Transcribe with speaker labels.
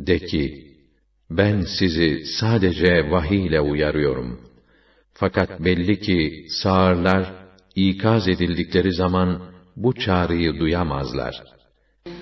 Speaker 1: De ki, ben sizi sadece vahiy ile uyarıyorum. Fakat belli ki sağırlar ikaz edildikleri zaman bu çağrıyı duyamazlar.